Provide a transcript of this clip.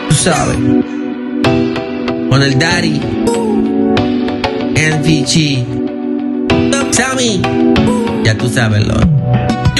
Tú sabes. Con el Daddy. NVG. Sammy. Ya tú sabes, Lord.